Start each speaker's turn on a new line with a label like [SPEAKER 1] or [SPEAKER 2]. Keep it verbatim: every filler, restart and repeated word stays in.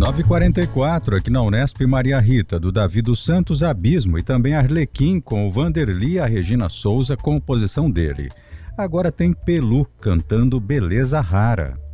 [SPEAKER 1] nove e quarenta e quatro, aqui na Unesp, Maria Rita, do Davi dos Santos, Abismo, e também Arlequim com o Vanderly e a Regina Souza, composição dele. Agora tem Pelu cantando Beleza Rara.